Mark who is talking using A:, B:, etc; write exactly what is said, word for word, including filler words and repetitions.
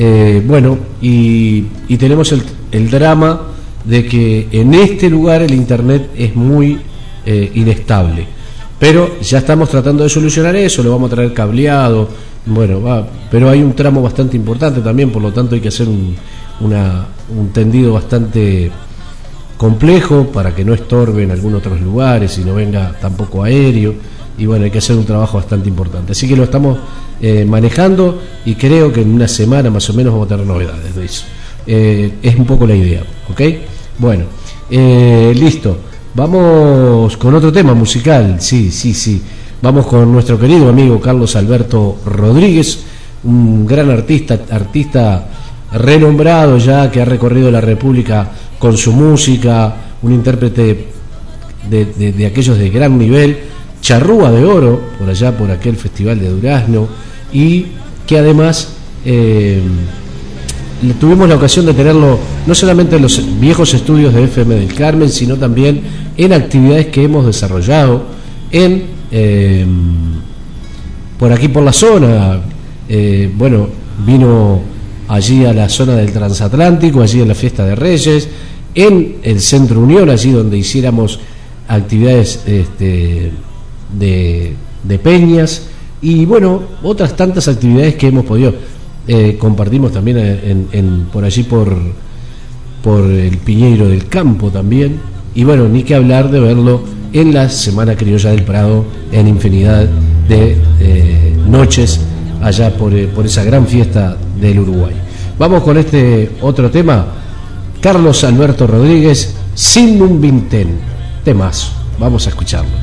A: Eh, bueno, y, y tenemos el, el drama de que en este lugar el internet es muy eh, inestable, pero ya estamos tratando de solucionar eso, lo vamos a traer cableado, bueno, va, pero hay un tramo bastante importante también, por lo tanto hay que hacer un, una, un tendido bastante complejo para que no estorbe en algunos otros lugares y no venga tampoco aéreo, y bueno, hay que hacer un trabajo bastante importante, así que lo estamos eh, manejando, y creo que en una semana más o menos vamos a tener novedades de eso. Eh, es un poco la idea, ¿ok? Bueno, eh, listo, vamos con otro tema musical, sí, sí, sí, vamos con nuestro querido amigo Carlos Alberto Rodríguez, un gran artista, artista renombrado ya, que ha recorrido la República con su música, un intérprete de, de, de aquellos de gran nivel, charrúa de oro por allá por aquel festival de Durazno, y que además eh, tuvimos la ocasión de tenerlo no solamente en los viejos estudios de F M del Carmen, sino también en actividades que hemos desarrollado en eh, por aquí por la zona. Eh, bueno, vino allí a la zona del Transatlántico, allí en la Fiesta de Reyes, en el Centro Unión, allí donde hiciéramos actividades este, de, de peñas, y bueno, otras tantas actividades que hemos podido eh, compartimos también en, en, por allí por, por el Piñeiro del Campo también, y bueno, ni que hablar de verlo en la Semana Criolla del Prado, en infinidad de eh, noches allá por, eh, por esa gran fiesta del Uruguay. Vamos con este otro tema, Carlos Alberto Rodríguez, Sin un Vintén, temazo, vamos a escucharlo.